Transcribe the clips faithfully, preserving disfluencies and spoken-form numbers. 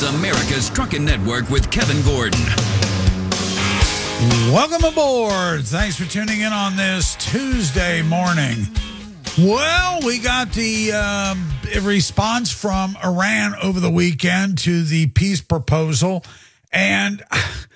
is America's Trucking Network with Kevin Gordon. Welcome aboard. Thanks for tuning in on this Tuesday morning. Well, we got the um, response from Iran over the weekend to the peace proposal. And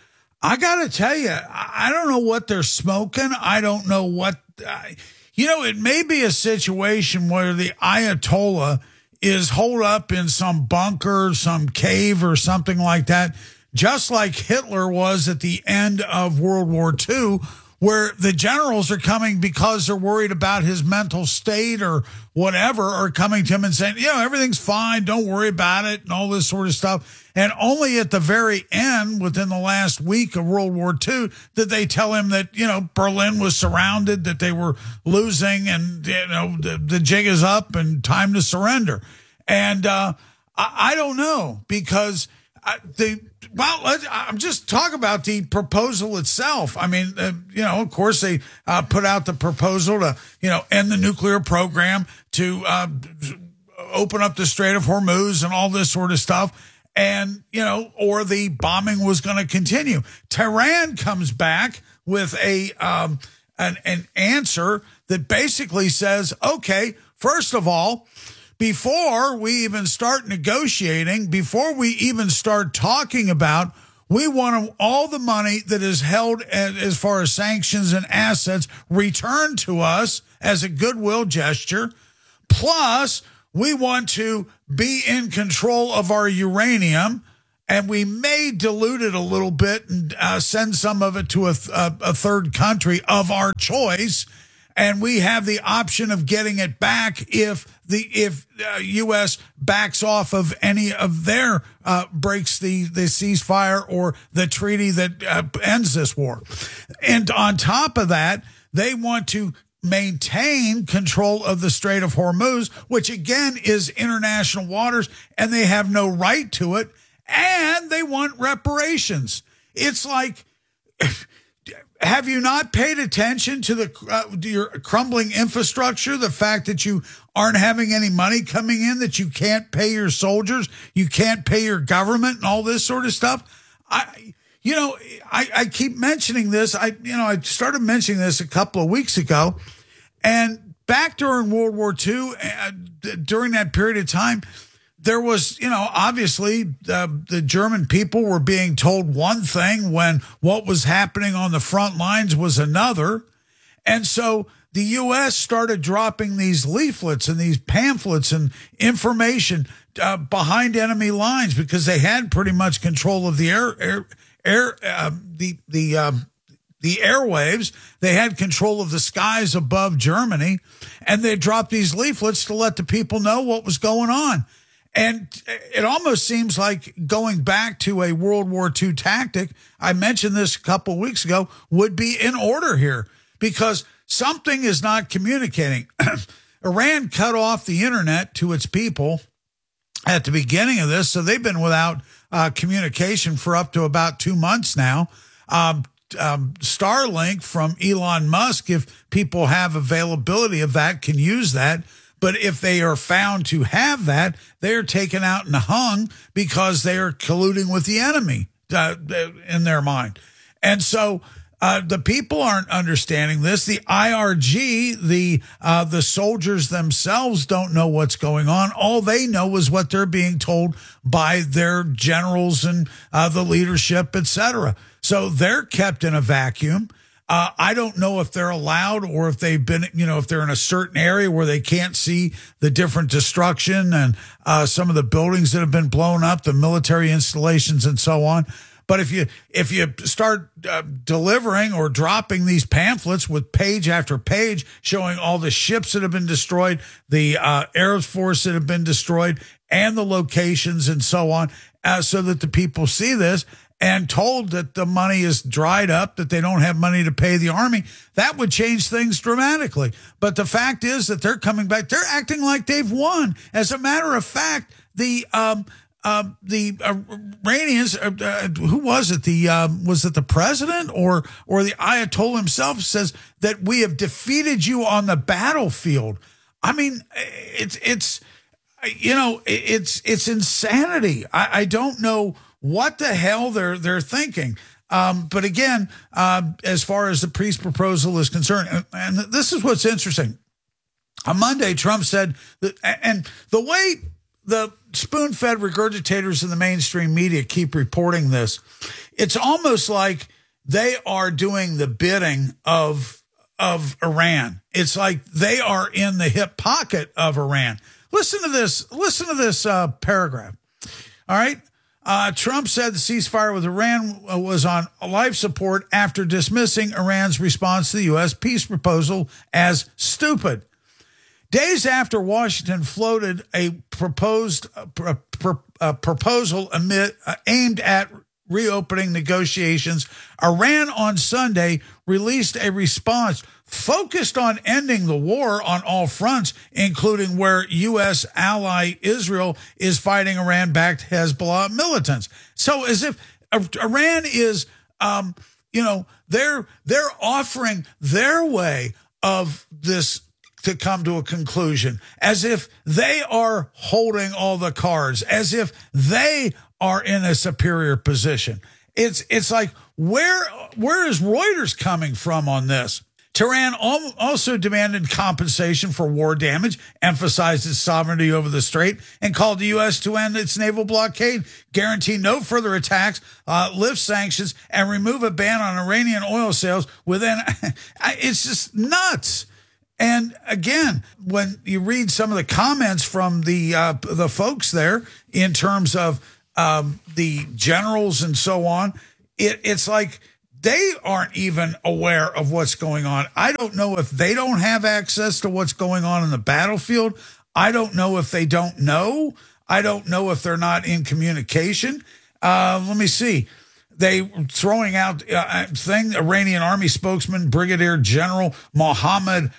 I got to tell you, I don't know what they're smoking. I don't know what, uh, you know, it may be a situation where the Ayatollah is holed up in some bunker, some cave or something like that, just like Hitler was at the end of World War Two, where the generals are coming because they're worried about his mental state or whatever, are coming to him and saying, you know, everything's fine, don't worry about it, and all this sort of stuff. And only at the very end, within the last week of World War Two, did they tell him that, you know, Berlin was surrounded, that they were losing, and, you know, the, the jig is up and time to surrender. And uh, I, I don't know, because I, the well, let's, I'm just talking about the proposal itself. I mean, uh, you know, of course, they uh, put out the proposal to, you know, end the nuclear program, to uh, open up the Strait of Hormuz and all this sort of stuff. And, you know, or the bombing was going to continue. Tehran comes back with a um, an, an answer that basically says, okay, first of all, before we even start negotiating, before we even start talking about, we want all the money that is held as far as sanctions and assets returned to us as a goodwill gesture. Plus, we want to be in control of our uranium, and we may dilute it a little bit and uh, send some of it to a, a, a third country of our choice. And we have the option of getting it back if the if uh, U S backs off of any of their uh, breaks the the ceasefire or the treaty that uh, ends this war. And on top of that, they want to maintain control of the Strait of Hormuz, which again is international waters, and they have no right to it. And they want reparations. It's like, have you not paid attention to the uh, your crumbling infrastructure? The fact that you aren't having any money coming in, that you can't pay your soldiers, you can't pay your government, and all this sort of stuff. I, you know, I, I keep mentioning this. I, you know, I started mentioning this a couple of weeks ago, and back during World War Two, uh, during that period of time, there was, you know, obviously uh, the German people were being told one thing when what was happening on the front lines was another. And so the U S started dropping these leaflets and these pamphlets and information uh, behind enemy lines, because they had pretty much control of the air, air, air uh, the, the, um, the airwaves. They had control of the skies above Germany, and they dropped these leaflets to let the people know what was going on. And it almost seems like going back to a World War Two tactic, I mentioned this a couple of weeks ago, would be in order here, because something is not communicating. Iran cut off the internet to its people at the beginning of this, so they've been without uh, communication for up to about two months now. Um, um, Starlink from Elon Musk, if people have availability of that, can use that. But if they are found to have that, they are taken out and hung because they are colluding with the enemy uh, in their mind. And so uh, the people aren't understanding this. The I R G, the uh, the soldiers themselves don't know what's going on. All they know is what they're being told by their generals and uh, the leadership, et cetera. So they're kept in a vacuum. Uh, I don't know if they're allowed, or if they've been, you know, if they're in a certain area where they can't see the different destruction and uh, some of the buildings that have been blown up, the military installations and so on. But if you if you start uh, delivering or dropping these pamphlets with page after page showing all the ships that have been destroyed, the uh, Air Force that have been destroyed, and the locations and so on, uh, so that the people see this, and told that the money is dried up, that they don't have money to pay the army, that would change things dramatically. But the fact is that they're coming back. They're acting like they've won. As a matter of fact, the um, uh, the Iranians, uh, uh, who was it? The um, was it the president or or the Ayatollah himself says that we have defeated you on the battlefield. I mean, it's it's. you know, it's it's insanity. I, I don't know what the hell they're they're thinking. Um, but again, uh, as far as the peace proposal is concerned, and, and this is what's interesting. On Monday, Trump said that, and the way the spoon-fed regurgitators in the mainstream media keep reporting this, it's almost like they are doing the bidding of of Iran. It's like they are in the hip pocket of Iran. Listen to this. Listen to this uh, paragraph. All right. Uh, Trump said the ceasefire with Iran was on life support after dismissing Iran's response to the U S peace proposal as stupid. Days after Washington floated a proposed uh, pr- pr- uh, proposal amid, uh, aimed at reopening negotiations, Iran on Sunday released a response focused on ending the war on all fronts, including where U S ally Israel is fighting Iran-backed Hezbollah militants. So as if Iran is, um, you know, they're they're offering their way of this to come to a conclusion, as if they are holding all the cards, as if they are in a superior position. It's it's like, where where is Reuters coming from on this? Tehran also demanded compensation for war damage, emphasized its sovereignty over the strait, and called the U S to end its naval blockade, guarantee no further attacks, uh, lift sanctions, and remove a ban on Iranian oil sales within. It's just nuts. And again, when you read some of the comments from the uh, the folks there in terms of um, the generals and so on, it, it's like they aren't even aware of what's going on. I don't know if they don't have access to what's going on in the battlefield. I don't know if they don't know. I don't know if they're not in communication. Uh, let me see. They throwing out uh, thing. Iranian army spokesman Brigadier General Mohammed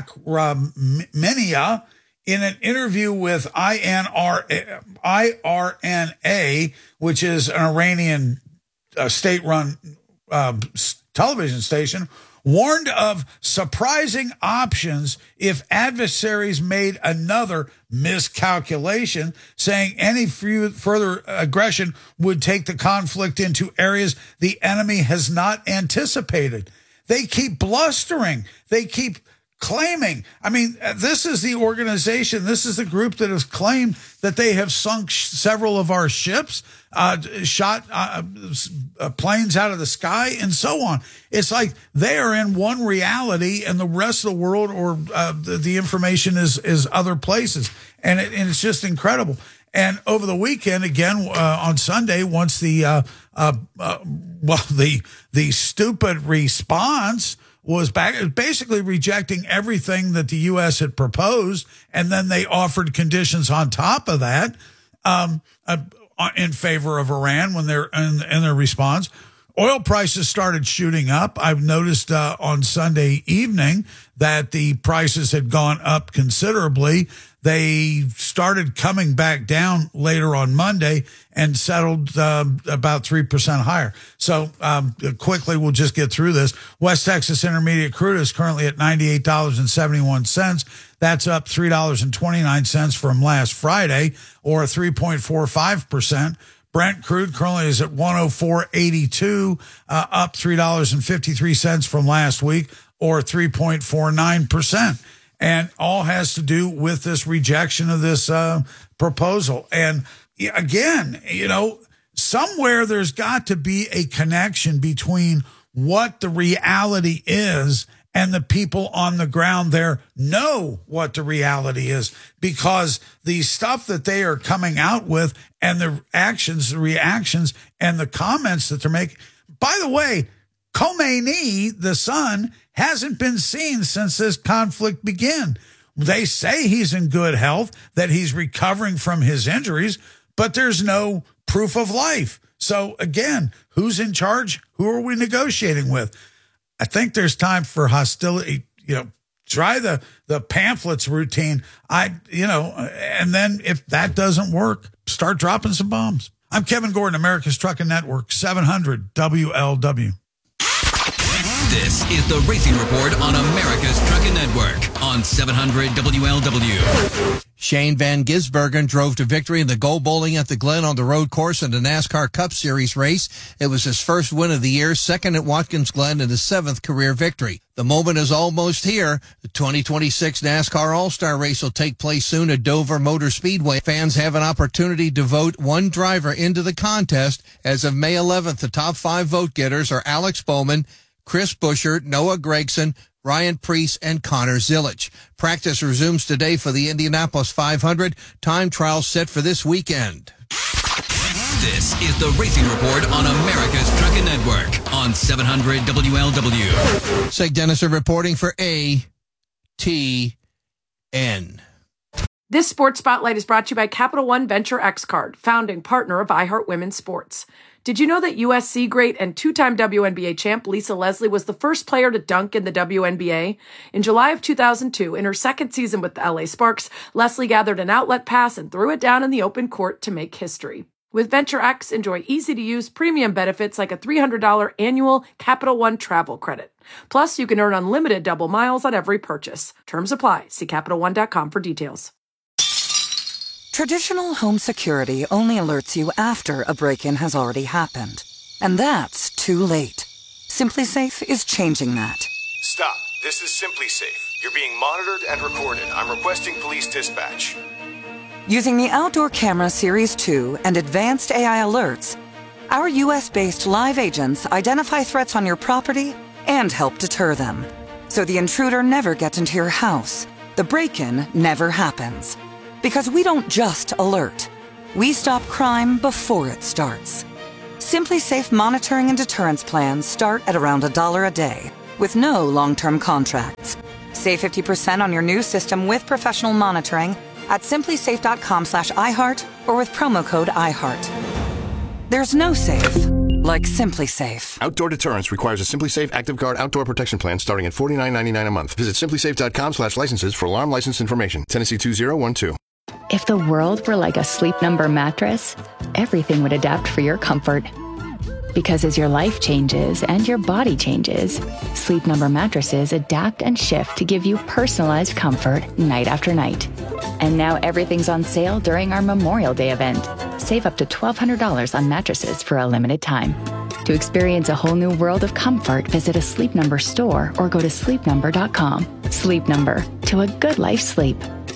Akhramenia, in an interview with I N R A, which is an Iranian uh, state-run uh, television station, warned of surprising options if adversaries made another miscalculation, saying any further aggression would take the conflict into areas the enemy has not anticipated. They keep blustering. They keep claiming. I mean, this is the organization, this is the group that has claimed that they have sunk sh- several of our ships, uh, shot uh, uh, planes out of the sky, and so on. It's like they are in one reality, and the rest of the world, or uh, the, the information is is other places, and, it, and it's just incredible. And over the weekend, again uh, on Sunday, once the uh, uh, uh, well, the the stupid response was back, basically rejecting everything that the U S had proposed, and then they offered conditions on top of that um, uh, in favor of Iran when they're in, in their response. Oil prices started shooting up. I've noticed uh, on Sunday evening that the prices had gone up considerably. They started coming back down later on Monday and settled uh, about three percent higher. So um, quickly, we'll just get through this. West Texas Intermediate crude is currently at ninety-eight dollars and seventy-one cents. That's up three dollars and twenty-nine cents from last Friday, or three point four five percent. Brent crude currently is at one oh four eighty-two, uh, up three dollars and fifty-three cents from last week, or three point four nine percent. And all has to do with this rejection of this uh, proposal. And again, you know, somewhere there's got to be a connection between what the reality is and the people on the ground there know what the reality is, because the stuff that they are coming out with and the actions, the reactions, and the comments that they're making. By the way, Khomeini, the son, hasn't been seen since this conflict began. They say he's in good health, that he's recovering from his injuries, but there's no proof of life. So again, who's in charge? Who are we negotiating with? I think there's time for hostility. You know, try the, the pamphlets routine. I, you know, and then if that doesn't work, start dropping some bombs. I'm Kevin Gordon, America's Trucking Network, seven hundred W L W. This is the Racing Report on America's Trucking Network on seven hundred W L W. Shane Van Gisbergen drove to victory in the Go Bowling at the Glen on the road course in the NASCAR Cup Series race. It was his first win of the year, second at Watkins Glen, and his seventh career victory. The moment is almost here. The twenty twenty-six NASCAR All-Star race will take place soon at Dover Motor Speedway. Fans have an opportunity to vote one driver into the contest. As of May eleventh, the top five vote getters are Alex Bowman, Chris Buescher, Noah Gragson, Ryan Preece, and Connor Zillich. Practice resumes today for the Indianapolis five hundred. Time trial set for this weekend. This is the Racing Report on America's Trucking Network on seven hundred W L W. Seg Dennison reporting for A T N. This Sports Spotlight is brought to you by Capital One Venture X Card, founding partner of iHeart Women's Sports. Did you know that U S C great and two-time W N B A champ Lisa Leslie was the first player to dunk in the W N B A? In July of two thousand two, in her second season with the L A Sparks, Leslie gathered an outlet pass and threw it down in the open court to make history. With Venture X, enjoy easy-to-use premium benefits like a three hundred dollars annual Capital One travel credit. Plus, you can earn unlimited double miles on every purchase. Terms apply. See Capital One dot com for details. Traditional home security only alerts you after a break-in has already happened. And that's too late. SimpliSafe is changing that. Stop. This is SimpliSafe. You're being monitored and recorded. I'm requesting police dispatch. Using the Outdoor Camera Series two and advanced A I alerts, our U S-based live agents identify threats on your property and help deter them. So the intruder never gets into your house. The break-in never happens. Because we don't just alert. We stop crime before it starts. SimpliSafe monitoring and deterrence plans start at around a dollar a day, with no long-term contracts. Save fifty percent on your new system with professional monitoring at simplisafe.com slash iHeart or with promo code iHeart. There's no safe like SimpliSafe. Outdoor deterrence requires a SimpliSafe Active Guard outdoor protection plan starting at forty-nine ninety-nine a month. Visit simplisafe.com slash licenses for alarm license information. Tennessee two zero one two. If the world were like a Sleep Number mattress, everything would adapt for your comfort. Because as your life changes and your body changes, Sleep Number mattresses adapt and shift to give you personalized comfort night after night. And now everything's on sale during our Memorial Day event. Save up to twelve hundred dollars on mattresses for a limited time. To experience a whole new world of comfort, visit a Sleep Number store or go to sleep number dot com. Sleep Number, to a good life sleep.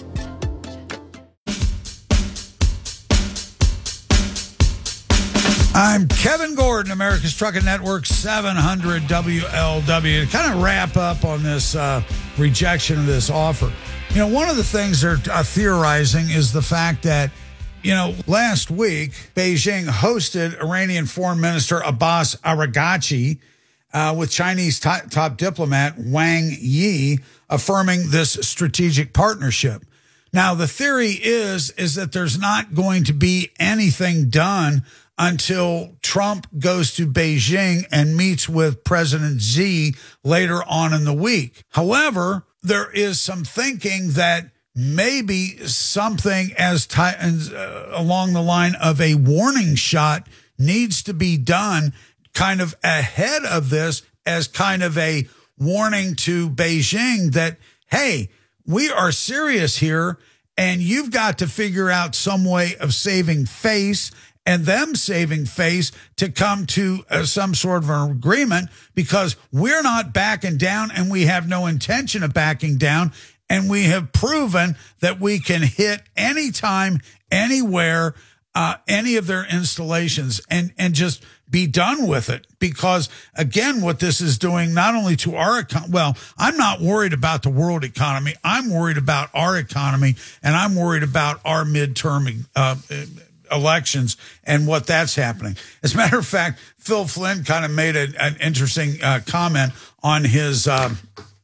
I'm Kevin Gordon, America's Trucking Network, seven hundred W L W. To kind of wrap up on this uh, rejection of this offer, you know, one of the things they're uh, theorizing is the fact that, you know, last week, Beijing hosted Iranian Foreign Minister Abbas Araghchi uh, with Chinese t- top diplomat Wang Yi, affirming this strategic partnership. Now, the theory is, is that there's not going to be anything done until Trump goes to Beijing and meets with President Xi later on in the week. However, there is some thinking that maybe something as t- uh, along the line of a warning shot needs to be done kind of ahead of this as kind of a warning to Beijing that, hey, we are serious here and you've got to figure out some way of saving face and them saving face to come to uh, some sort of an agreement, because we're not backing down and we have no intention of backing down. And we have proven that we can hit anytime, anywhere, uh, any of their installations and, and just be done with it. Because, again, what this is doing not only to our economy, well, I'm not worried about the world economy. I'm worried about our economy, and I'm worried about our midterm uh elections and what that's happening. As a matter of fact, Phil Flynn kind of made a, an interesting uh, comment on his uh,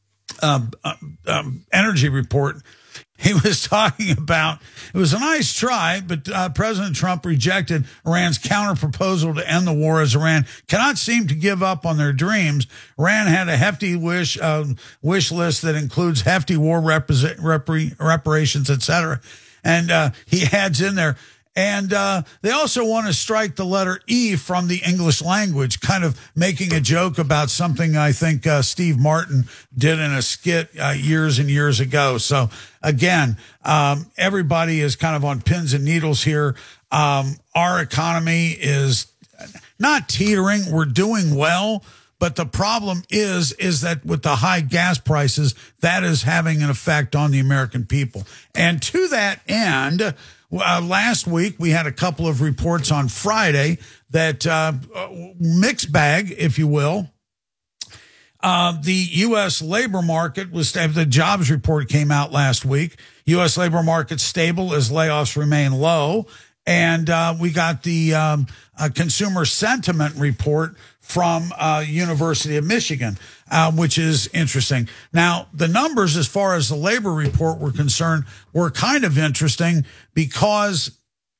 uh, um, energy report. He was talking about, it was a nice try, but uh, President Trump rejected Iran's counter proposal to end the war as Iran cannot seem to give up on their dreams. Iran had a hefty wish uh, wish list that includes hefty war repre- repre- reparations, et cetera. And uh, he adds in there, And uh, they also want to strike the letter E from the English language, kind of making a joke about something I think uh, Steve Martin did in a skit uh, years and years ago. So, again, um, everybody is kind of on pins and needles here. Um, our economy is not teetering. We're doing well. But the problem is, is that with the high gas prices, that is having an effect on the American people. And to that end, uh, last week we had a couple of reports on Friday that uh, mixed bag, if you will. Uh, the U S labor market was, the jobs report came out last week. U S labor market stable as layoffs remain low. And uh, we got the um, uh, consumer sentiment report from uh, University of Michigan, uh, which is interesting. Now, the numbers as far as the labor report were concerned were kind of interesting because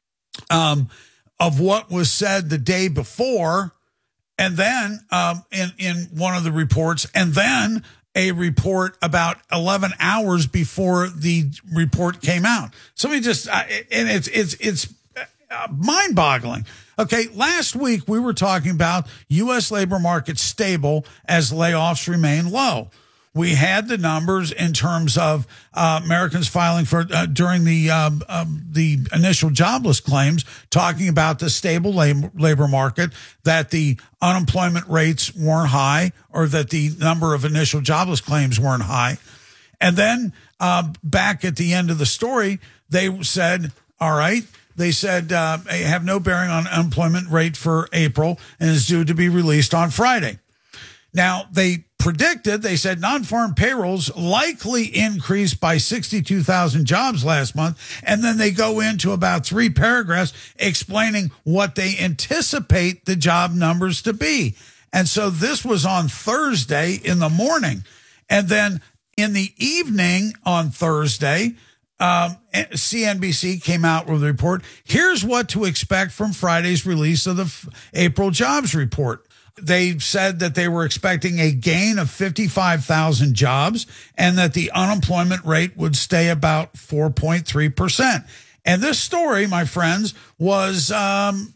um, of what was said the day before, and then um, in, in one of the reports, and then a report about eleven hours before the report came out. So we just, uh, and it's, it's, it's uh, mind-boggling. Okay, last week we were talking about U S labor market stable as layoffs remain low. We had the numbers in terms of uh, Americans filing for uh, during the um, um, the initial jobless claims, talking about the stable labor, labor market, that the unemployment rates weren't high, or that the number of initial jobless claims weren't high. And then uh, back at the end of the story, they said, all right, they said uh, have no bearing on unemployment rate for April and is due to be released on Friday. Now, they predicted, they said non-farm payrolls likely increased by sixty-two thousand jobs last month. And then they go into about three paragraphs explaining what they anticipate the job numbers to be. And so this was on Thursday in the morning. And then in the evening on Thursday, Um, C N B C came out with a report. Here's what to expect from Friday's release of the f- April jobs report. They said that they were expecting a gain of fifty-five thousand jobs and that the unemployment rate would stay about four point three percent. And this story, my friends, was, um,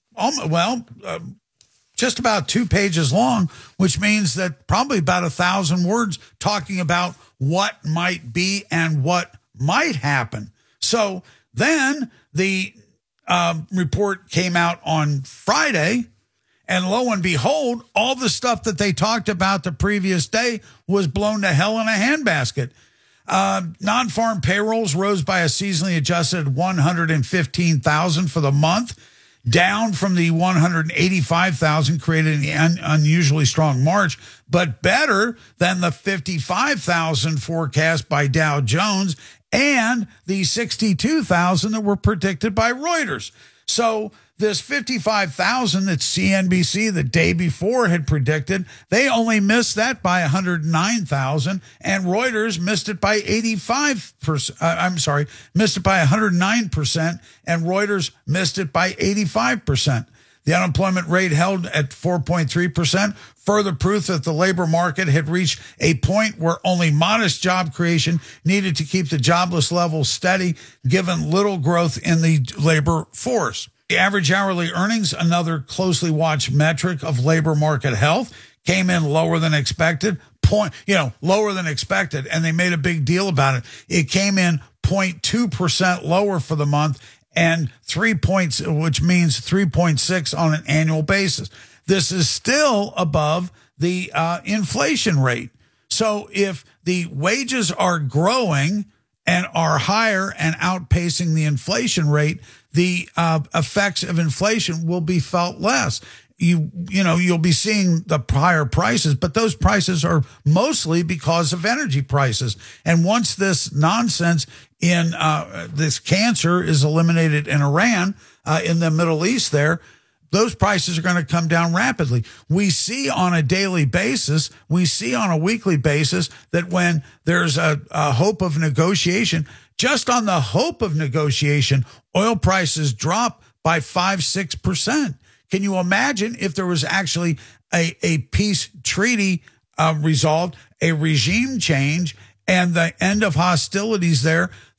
well, uh, just about two pages long, which means that probably about a thousand words talking about what might be and what might happen. So then the um, report came out on Friday, and lo and behold, all the stuff that they talked about the previous day was blown to hell in a handbasket. Uh, non-farm payrolls rose by a seasonally adjusted one hundred fifteen thousand for the month, down from the one hundred eighty-five thousand created in the un- unusually strong March, but better than the fifty-five thousand forecast by Dow Jones and the sixty-two thousand that were predicted by Reuters. So this fifty-five thousand that C N B C the day before had predicted, they only missed that by one hundred nine thousand, and Reuters missed it by eighty-five percent. Uh, I'm sorry, missed it by one hundred nine percent, and Reuters missed it by eighty-five percent. The unemployment rate held at four point three percent, further proof that the labor market had reached a point where only modest job creation needed to keep the jobless level steady, given little growth in the labor force. The average hourly earnings, another closely watched metric of labor market health, came in lower than expected. Point, you know, lower than expected, and they made a big deal about it. It came in zero point two percent lower for the month, and three points, which means three point six on an annual basis. This is still above the uh, inflation rate. So if the wages are growing and are higher and outpacing the inflation rate, the uh, effects of inflation will be felt less. You, you know, you'll be seeing the higher prices, but those prices are mostly because of energy prices. And once this nonsense in uh, this cancer is eliminated in Iran, uh, in the Middle East there, those prices are going to come down rapidly. We see on a daily basis, we see on a weekly basis that when there's a, a hope of negotiation, just on the hope of negotiation, oil prices drop by five, six percent. Can you imagine if there was actually a, a peace treaty uh, resolved, a regime change, and the end of hostilities there,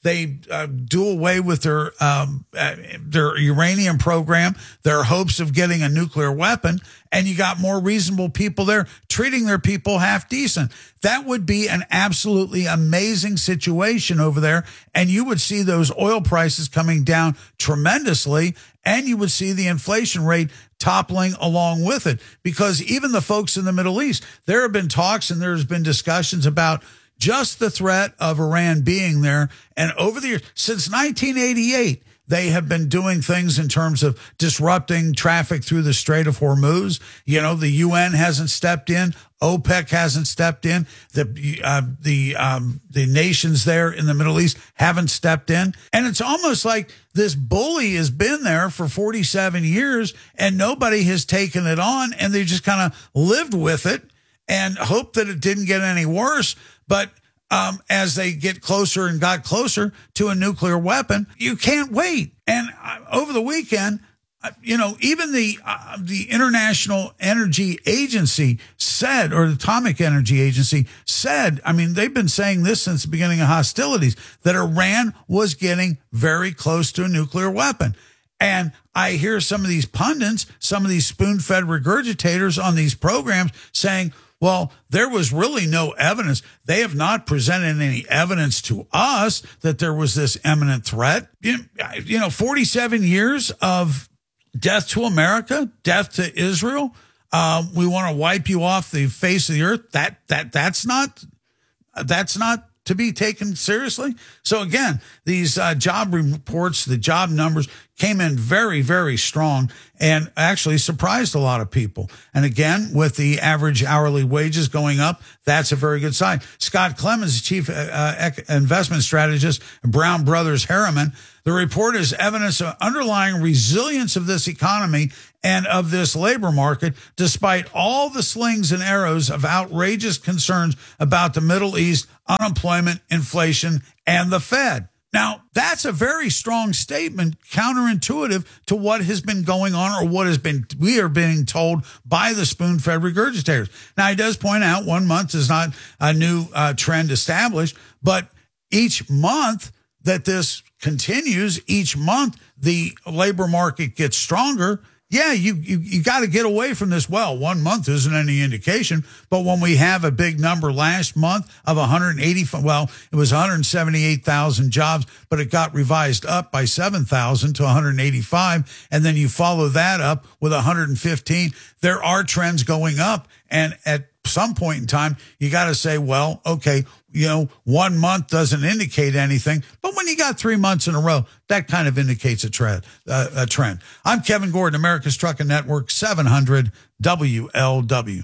They uh, do away with their um, uh, their uranium program, their hopes of getting a nuclear weapon, and you got more reasonable people there treating their people half decent. That would be an absolutely amazing situation over there, and you would see those oil prices coming down tremendously, and you would see the inflation rate toppling along with it. Because even the folks in the Middle East, there have been talks and there's been discussions about just the threat of Iran being there. And over the years, since nineteen eighty-eight, they have been doing things in terms of disrupting traffic through the Strait of Hormuz. You know, the U N hasn't stepped in. OPEC hasn't stepped in. The uh, the um, the nations there in the Middle East haven't stepped in. And it's almost like this bully has been there for forty-seven years and nobody has taken it on, and they just kind of lived with it and hoped that it didn't get any worse. But um, as they get closer and got closer to a nuclear weapon, you can't wait. And uh, over the weekend, uh, you know, even the uh, the International Energy Agency said, or the Atomic Energy Agency said, I mean, they've been saying this since the beginning of hostilities, that Iran was getting very close to a nuclear weapon. And I hear some of these pundits, some of these spoon-fed regurgitators on these programs saying, well, there was really no evidence. They have not presented any evidence to us that there was this imminent threat. You know, forty-seven years of death to America, death to Israel. Uh, we want to wipe you off the face of the earth. That that that's not that's not to be taken seriously. So again, these uh, job reports, the job numbers came in very, very strong and actually surprised a lot of people. And again, with the average hourly wages going up, that's a very good sign. Scott Clemens, chief uh, investment strategist at Brown Brothers Harriman, the report is evidence of underlying resilience of this economy and of this labor market, despite all the slings and arrows of outrageous concerns about the Middle East, unemployment, inflation, and the Fed. Now, that's a very strong statement, counterintuitive to what has been going on or what has been, we are being told by the spoon-fed regurgitators. Now, he does point out one month is not a new uh, trend established, but each month that this continues, each month the labor market gets stronger. Yeah, you you, you got to get away from this. Well, one month isn't any indication, but when we have a big number last month of one hundred eighty, well, it was one hundred seventy-eight thousand jobs, but it got revised up by seven thousand to one hundred eighty-five, and then you follow that up with one hundred fifteen. There are trends going up, and at some point in time, you got to say, well, okay, you know, one month doesn't indicate anything, but when you got three months in a row, that kind of indicates a trend. Uh, a trend. I'm Kevin Gordon, America's Trucking Network, seven hundred W L W.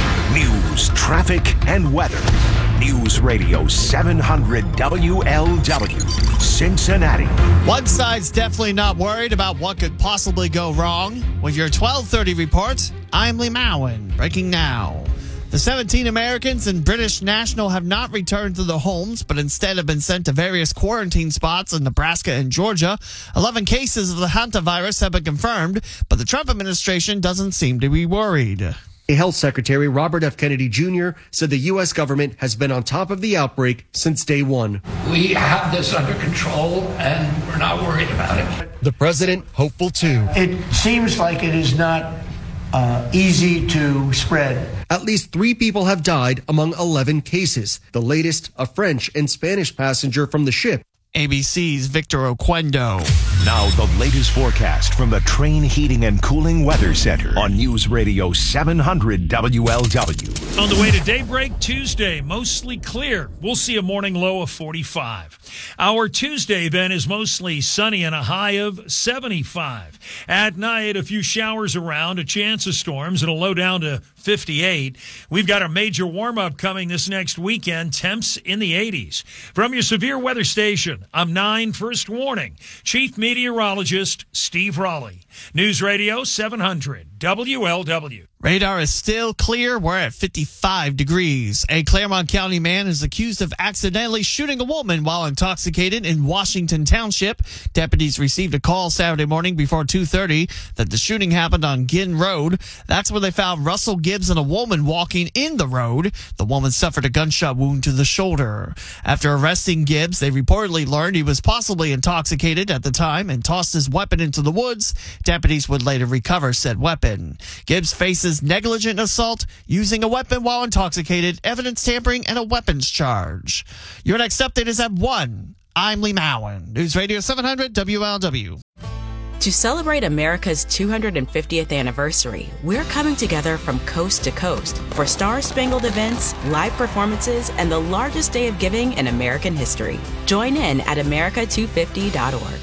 News, traffic, and weather. News Radio seven hundred W L W, Cincinnati. One side's definitely not worried about what could possibly go wrong. With your twelve thirty report, I'm Lee Mowen. Breaking now. The seventeen Americans and British national have not returned to their homes, but instead have been sent to various quarantine spots in Nebraska and Georgia. eleven cases of the hantavirus have been confirmed, but the Trump administration doesn't seem to be worried. Health Secretary Robert F. Kennedy Junior said the U S government has been on top of the outbreak since day one. We have this under control, and we're not worried about it. The president hopeful, too. It seems like it is not uh, easy to spread. At least three people have died among eleven cases. The latest, a French and Spanish passenger from the ship. A B C's Victor Oquendo. Now the latest forecast from the Train Heating and Cooling Weather Center on News Radio seven hundred W L W. On the way to daybreak Tuesday, mostly clear. We'll see a morning low of forty-five. Our Tuesday then is mostly sunny and a high of seventy-five. At night, a few showers around, a chance of storms, and a low down to fifty-eight. We've got a major warm-up coming this next weekend, temps in the eighties. From your severe weather station, I'm nine First Warning, Chief Meteorologist Steve Raleigh. News Radio seven hundred W L W. Radar is still clear. We're at fifty-five degrees. A Claremont County man is accused of accidentally shooting a woman while intoxicated in Washington Township. Deputies received a call Saturday morning before two thirty that the shooting happened on Ginn Road. That's where they found Russell Gibbs and a woman walking in the road. The woman suffered a gunshot wound to the shoulder. After arresting Gibbs, they reportedly learned he was possibly intoxicated at the time and tossed his weapon into the woods. Deputies would later recover said weapon. Gibbs faces negligent assault, using a weapon while intoxicated, evidence tampering, and a weapons charge. Your next update is at one. I'm Lee Mowen. News Radio seven hundred W L W. To celebrate America's two hundred fiftieth anniversary, we're coming together from coast to coast for star-spangled events, live performances, and the largest day of giving in American history. Join in at America two fifty dot org.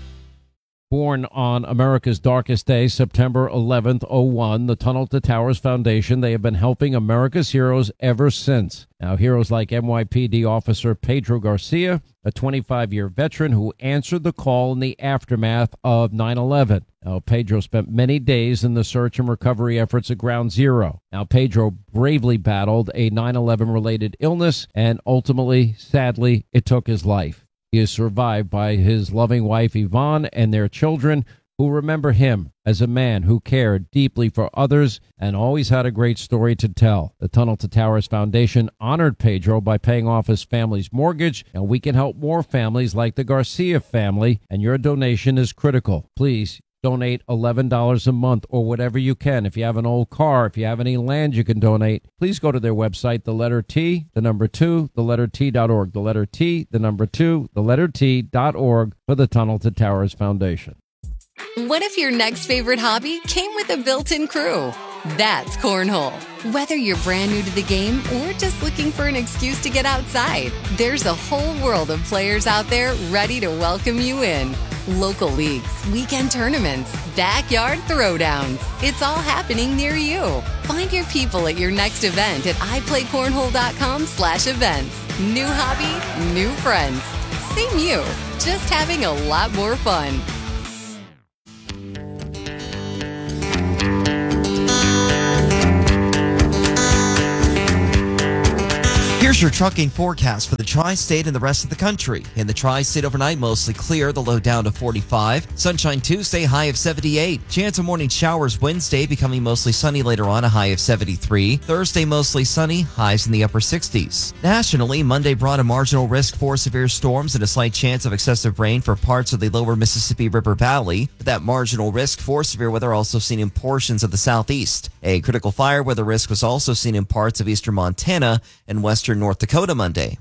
Born on America's darkest day, September eleventh, oh one, the Tunnel to Towers Foundation, they have been helping America's heroes ever since. Now, heroes like N Y P D officer Pedro Garcia, a twenty-five-year veteran who answered the call in the aftermath of nine eleven. Now, Pedro spent many days in the search and recovery efforts at Ground Zero. Now, Pedro bravely battled a nine eleven-related illness, and ultimately, sadly, it took his life. He is survived by his loving wife, Yvonne, and their children, who remember him as a man who cared deeply for others and always had a great story to tell. The Tunnel to Towers Foundation honored Pedro by paying off his family's mortgage, and we can help more families like the Garcia family, and your donation is critical. Please donate eleven dollars a month or whatever you can. If you have an old car, if you have any land you can donate, please go to their website, the letter T, the number two, the letter T dot org. The letter T, the number two, the letter T dot org for the Tunnel to Towers Foundation. What if your next favorite hobby came with a built-in crew? That's Cornhole. Whether you're brand new to the game or just looking for an excuse to get outside, there's a whole world of players out there ready to welcome you in. Local leagues, weekend tournaments, backyard throwdowns. It's all happening near you. Find your people at your next event at iPlayCornhole.com slash events. New hobby, new friends. Same you, just having a lot more fun. Here's your trucking forecast for the Tri-State and the rest of the country. In the Tri-State overnight, mostly clear, the low down to forty-five. Sunshine Tuesday, high of seventy-eight. Chance of morning showers Wednesday, becoming mostly sunny later on, a high of seventy-three. Thursday, mostly sunny, highs in the upper sixties. Nationally, Monday brought a marginal risk for severe storms and a slight chance of excessive rain for parts of the lower Mississippi River Valley. But that marginal risk for severe weather also seen in portions of the southeast. A critical fire weather risk was also seen in parts of eastern Montana and western North Dakota Monday.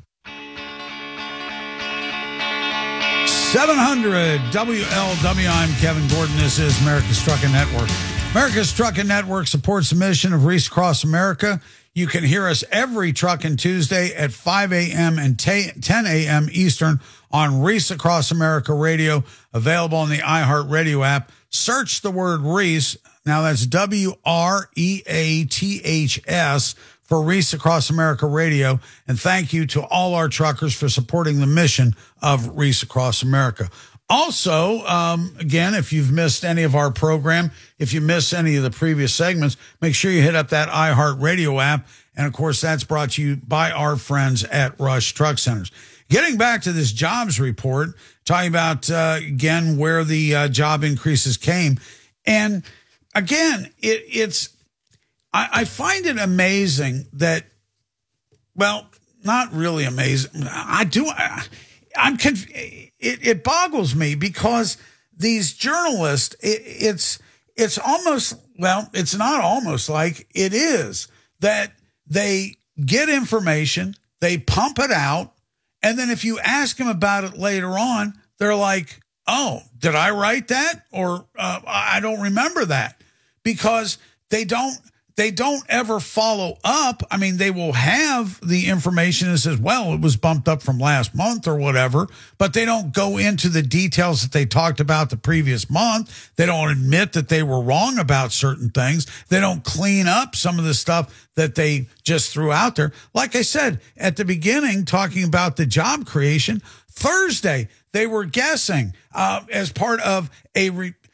seven hundred W L W, I'm Kevin Gordon. This is America's Trucking Network. America's Trucking Network supports the mission of Reese Across America. You can hear us every Trucking Tuesday at five a.m. and ten a.m. Eastern on Reese Across America Radio, available on the iHeartRadio app. Search the word Reese. Now that's W R E A T H S for Reese Across America Radio. And thank you to all our truckers for supporting the mission of Reese Across America. Also, um, again, if you've missed any of our program, if you missed any of the previous segments, make sure you hit up that iHeartRadio app. And of course, that's brought to you by our friends at Rush Truck Centers. Getting back to this jobs report, talking about, uh, again, where the uh, job increases came. And again, it, it's, I, I find it amazing that, well, not really amazing. I do, I, I'm conf- it, it boggles me because these journalists, it, it's, it's almost, well, it's not almost like it is that they get information, they pump it out, and then if you ask them about it later on, they're like, oh, did I write that? Or uh, I don't remember that, because they don't, they don't ever follow up. I mean, they will have the information that says, well, it was bumped up from last month or whatever, but they don't go into the details that they talked about the previous month. They don't admit that they were wrong about certain things. They don't clean up some of the stuff that they just threw out there. Like I said at the beginning, talking about the job creation, Thursday, they were guessing uh, as part of a re-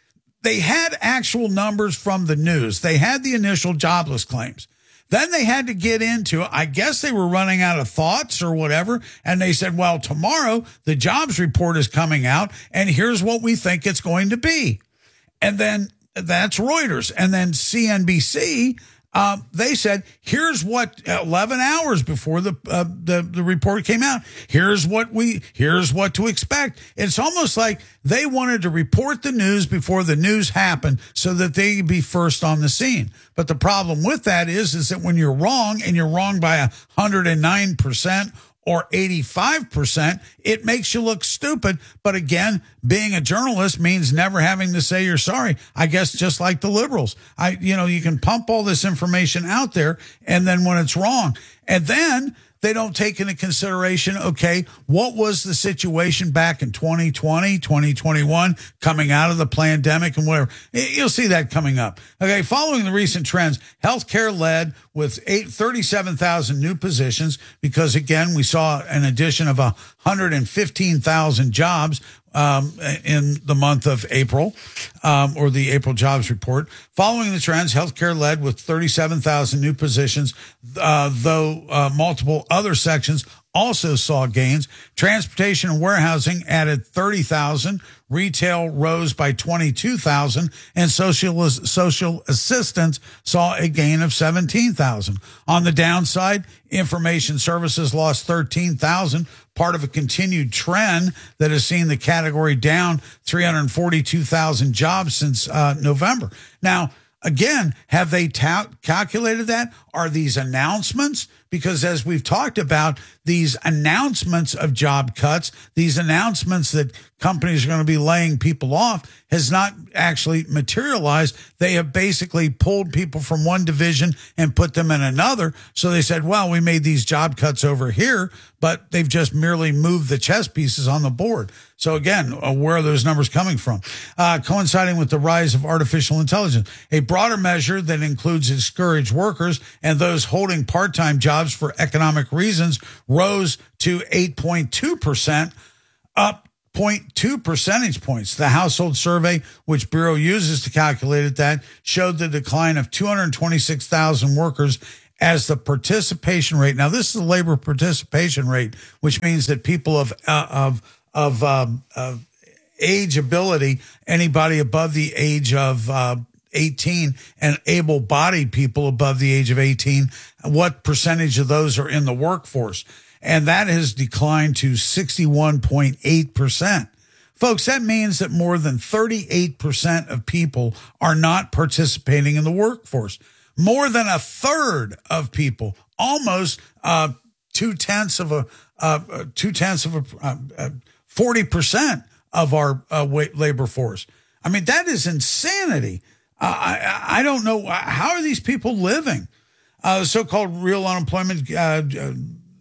they had actual numbers from the news. They had the initial jobless claims. Then they had to get into, I guess they were running out of thoughts or whatever, and they said, well, tomorrow the jobs report is coming out, and here's what we think it's going to be. And then that's Reuters. And then C N B C, um, they said, here's what, eleven hours before the, uh, the the report came out, here's what we, here's what to expect. It's almost like they wanted to report the news before the news happened so that they could be first on the scene. But the problem with that is, is that when you're wrong and you're wrong by one hundred nine percent or eighty-five percent, it makes you look stupid. But again, being a journalist means never having to say you're sorry. I guess just like the liberals. I, you know, you can pump all this information out there, and then when it's wrong, and then they don't take into consideration, okay, what was the situation back in twenty twenty, twenty twenty-one, coming out of the pandemic and whatever. You'll see that coming up. Okay, following the recent trends, healthcare led with eight, thirty-seven thousand new positions because, again, we saw an addition of one hundred fifteen thousand jobs um, in the month of April, um, or the April jobs report. Following the trends, healthcare led with thirty-seven thousand new positions, uh, though uh, multiple other sections also saw gains. Transportation and warehousing added thirty thousand. Retail rose by twenty-two thousand, and social social assistance saw a gain of seventeen thousand. On the downside, information services lost thirteen thousand, part of a continued trend that has seen the category down three hundred forty-two thousand jobs since uh, November. Now, again, have they ta- calculated that? Are these announcements? Because as we've talked about, these announcements of job cuts, these announcements that companies are going to be laying people off has not actually materialized. They have basically pulled people from one division and put them in another. So they said, well, we made these job cuts over here, but they've just merely moved the chess pieces on the board. So again, uh, where are those numbers coming from? Uh, coinciding with the rise of artificial intelligence, a broader measure that includes discouraged workers and those holding part-time jobs for economic reasons rose to eight point two percent, up zero point two percentage points. The household survey, which Bureau uses to calculate it, that showed the decline of two hundred twenty-six thousand workers as the participation rate. Now, this is the labor participation rate, which means that people of uh, of of um, uh, age ability, anybody above the age of uh, eighteen, and able-bodied people above the age of eighteen, what percentage of those are in the workforce? And that has declined to sixty-one point eight percent. Folks, that means that more than thirty-eight percent of people are not participating in the workforce. More than a third of people, almost uh, two-tenths of a, uh, two-tenths of a, uh, uh, forty percent of our uh, labor force. I mean, that is insanity. Uh, I, I don't know. How are these people living? Uh, the so-called real unemployment uh, uh,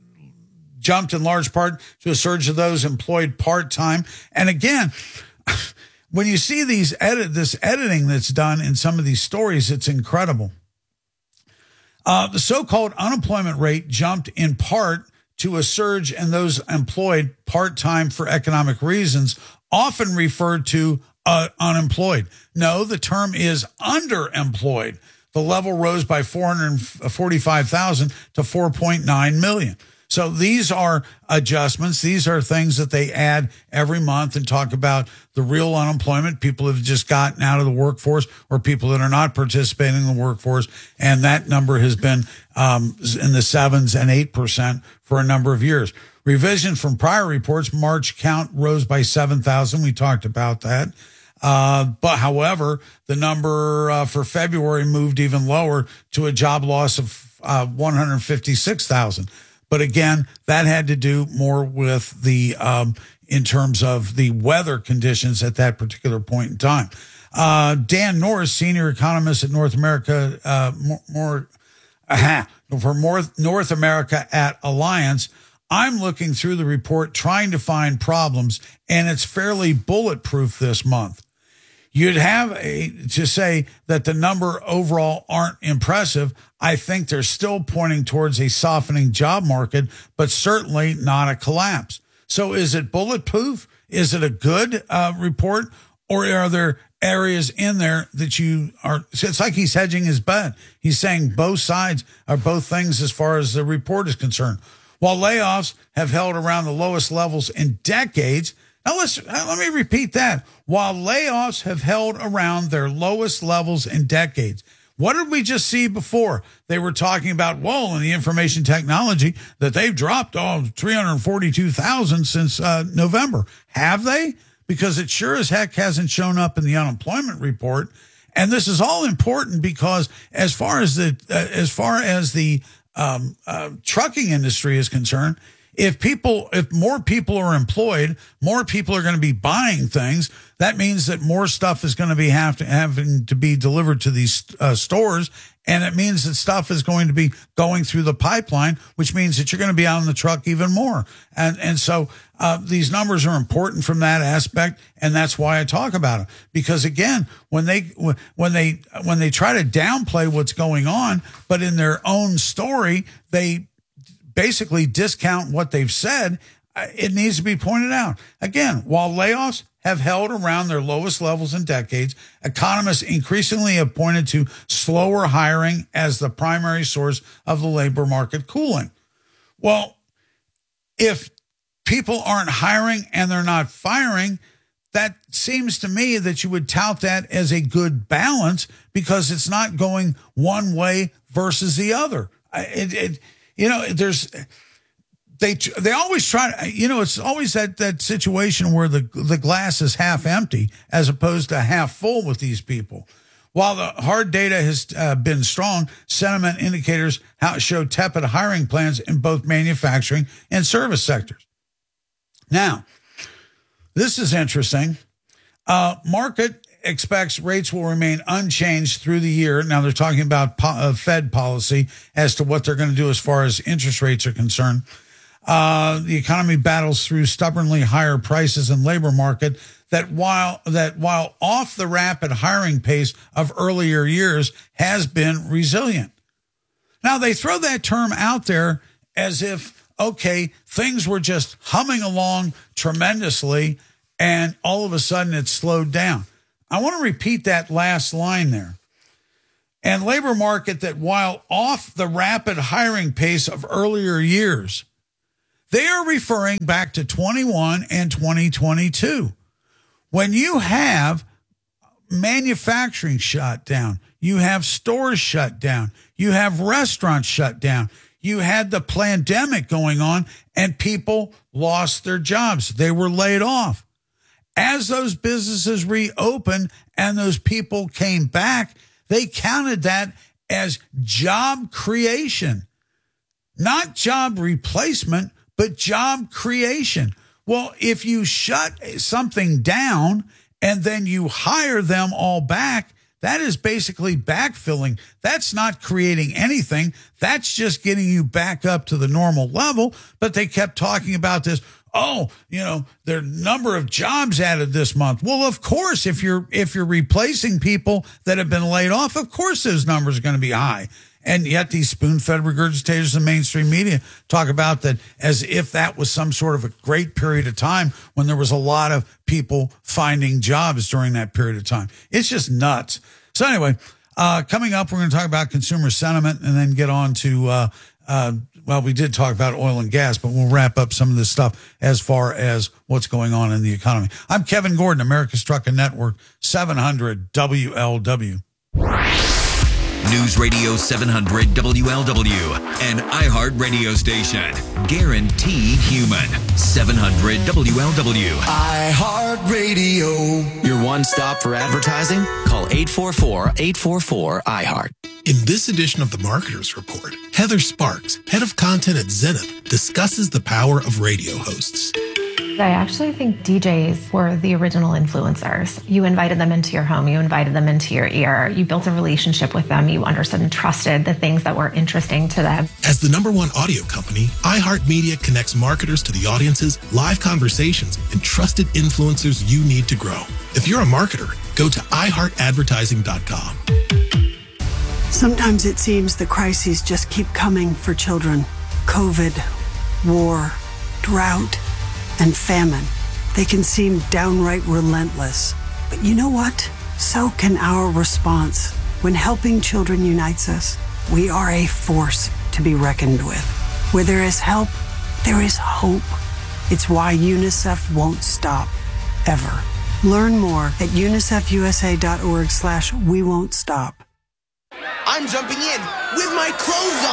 jumped in large part to a surge of those employed part-time. And again, when you see these edit, this editing that's done in some of these stories, it's incredible. Uh, the so-called unemployment rate jumped in part to a surge in those employed part-time for economic reasons, often referred to uh, unemployed. No, the term is underemployed. The level rose by four hundred forty-five thousand to four point nine million. So these are adjustments. These are things that they add every month and talk about the real unemployment, people who have just gotten out of the workforce or people that are not participating in the workforce. And that number has been um, in the sevens and eight percent for a number of years. Revision from prior reports, March count rose by seven thousand. We talked about that. Uh, but however, the number uh, for February moved even lower to a job loss of uh, one hundred fifty-six thousand. But again, that had to do more with the, um, in terms of the weather conditions at that particular point in time. Uh, Dan Norris, senior economist at North America, uh, more, more uh, for more North America at Alliance. I'm looking through the report, trying to find problems, and it's fairly bulletproof this month. You'd have a, to say that the number overall aren't impressive. I think they're still pointing towards a softening job market, but certainly not a collapse. So is it bulletproof? Is it a good uh, report? Or are there areas in there that you are, it's like he's hedging his bet. He's saying both sides are both things as far as the report is concerned. While layoffs have held around the lowest levels in decades, now let's, let me repeat that. While layoffs have held around their lowest levels in decades. What did we just see before? They were talking about, whoa, in the information technology, that they've dropped oh, three hundred forty-two thousand since uh, November. Have they? Because it sure as heck hasn't shown up in the unemployment report. And this is all important because as far as the uh, as far as the um, uh, trucking industry is concerned, if people, if more people are employed, more people are going to be buying things. That means that more stuff is going to be have to, having to be delivered to these uh, stores. And it means that stuff is going to be going through the pipeline, which means that you're going to be out in the truck even more. And, and so uh, these numbers are important from that aspect. And that's why I talk about it. Because again, when they, when they, when they try to downplay what's going on, but in their own story, they basically discount what they've said, it needs to be pointed out. Again, while layoffs have held around their lowest levels in decades, economists increasingly have pointed to slower hiring as the primary source of the labor market cooling. Well, if people aren't hiring and they're not firing, that seems to me that you would tout that as a good balance because it's not going one way versus the other. It, it, you know, there's... They they always try to, you know, it's always that, that situation where the the glass is half empty as opposed to half full with these people. While the hard data has uh, been strong, sentiment indicators show tepid hiring plans in both manufacturing and service sectors. Now, this is interesting. Uh, market expects rates will remain unchanged through the year. Now, they're talking about po- uh, Fed policy as to what they're going to do as far as interest rates are concerned. Uh, the economy battles through stubbornly higher prices and labor market that while that while off the rapid hiring pace of earlier years has been resilient. Now, they throw that term out there as if, okay, things were just humming along tremendously and all of a sudden it slowed down. I want to repeat that last line there. And labor market that while off the rapid hiring pace of earlier years, they are referring back to twenty-one and twenty twenty-two. When you have manufacturing shut down, you have stores shut down, you have restaurants shut down, you had the pandemic going on and people lost their jobs. They were laid off. As those businesses reopened and those people came back, they counted that as job creation, not job replacement, but job creation. Well, if you shut something down and then you hire them all back, that is basically backfilling. That's not creating anything. That's just getting you back up to the normal level. But they kept talking about this. Oh, you know, their number of jobs added this month. Well, of course, if you're if you're replacing people that have been laid off, of course those numbers are going to be high. And yet these spoon-fed regurgitators in mainstream media talk about that as if that was some sort of a great period of time when there was a lot of people finding jobs during that period of time. It's just nuts. So anyway, uh, coming up, we're going to talk about consumer sentiment and then get on to, uh, uh, well, we did talk about oil and gas, but we'll wrap up some of this stuff as far as what's going on in the economy. I'm Kevin Gordon, America's Trucking Network, seven hundred W L W. News Radio seven hundred W L W, an iHeart radio station. Guaranteed human. seven hundred W L W. iHeart Radio. Your one stop for advertising? Call eight four four, eight four four, iHeart. In this edition of the Marketers Report, Heather Sparks, head of content at Zenith, discusses the power of radio hosts. I actually think D Js were the original influencers. You invited them into your home, you invited them into your ear, you built a relationship with them, you understood and trusted the things that were interesting to them. As the number one audio company, iHeartMedia connects marketers to the audiences, live conversations, and trusted influencers you need to grow. If you're a marketer, go to i heart advertising dot com. Sometimes it seems the crises just keep coming for children. COVID, war, drought, and famine. They can seem downright relentless. But you know what? so can our response. When helping children unites us, we are a force to be reckoned with. Where there is help, there is hope. It's why UNICEF won't stop, ever. Learn more at unicef.usa.org slash we won't stop. I'm jumping in with my clothes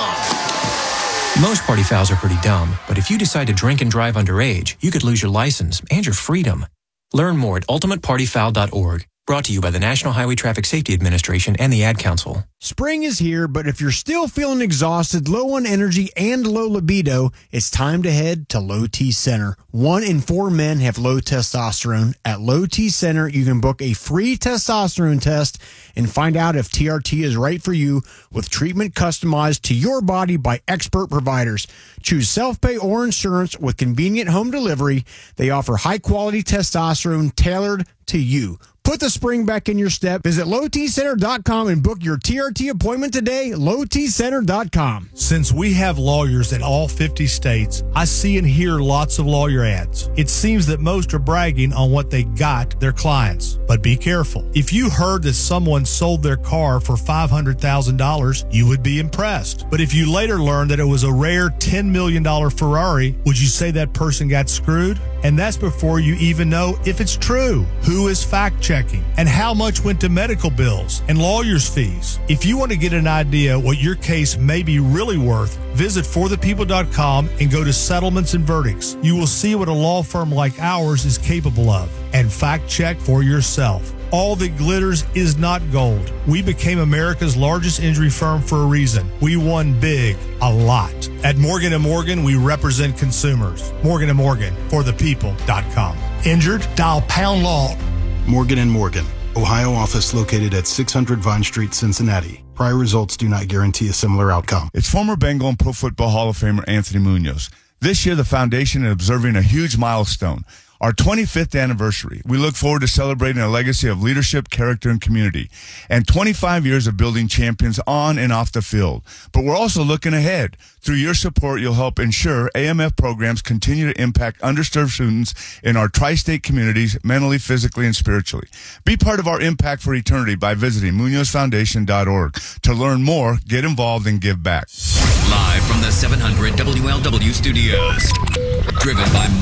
on. Most party fouls are pretty dumb, but if you decide to drink and drive underage, you could lose your license and your freedom. Learn more at ultimate party foul dot org. Brought to you by the National Highway Traffic Safety Administration and the Ad Council. Spring is here, but if you're still feeling exhausted, low on energy, and low libido, it's time to head to Low T Center. One in four men have low testosterone. At Low T Center, you can book a free testosterone test and find out if T R T is right for you with treatment customized to your body by expert providers. Choose self-pay or insurance with convenient home delivery. They offer high-quality testosterone tailored to you. Put the spring back in your step. Visit low t center dot com and book your T R T appointment today. low t center dot com. Since we have lawyers in all fifty states, I see and hear lots of lawyer ads. It seems that most are bragging on what they got their clients. But be careful. If you heard that someone sold their car for five hundred thousand dollars, you would be impressed. But if you later learned that it was a rare ten million dollars Ferrari, would you say that person got screwed? And that's before you even know if it's true. Who is fact-checking? And how much went to medical bills and lawyers' fees? If you want to get an idea what your case may be really worth, visit for the people dot com and go to Settlements and Verdicts. You will see what a law firm like ours is capable of. And fact-check for yourself. All that glitters is not gold. We became America's largest injury firm for a reason. We won big, a lot. At Morgan and Morgan, we represent consumers. Morgan and Morgan, for the people dot com. Injured? Dial pound law. Morgan and Morgan, Ohio office located at six hundred Vine Street, Cincinnati. Prior results do not guarantee a similar outcome. It's former Bengal and Pro Football Hall of Famer Anthony Munoz. This year, the foundation is observing a huge milestone. Our twenty-fifth anniversary. We look forward to celebrating a legacy of leadership, character, and community, and twenty-five years of building champions on and off the field. But we're also looking ahead. Through your support, you'll help ensure A M F programs continue to impact underserved students in our tri-state communities, mentally, physically, and spiritually. Be part of our impact for eternity by visiting munoz foundation dot org. To learn more, get involved, and give back. Live from the seven hundred W L W studios. Driven by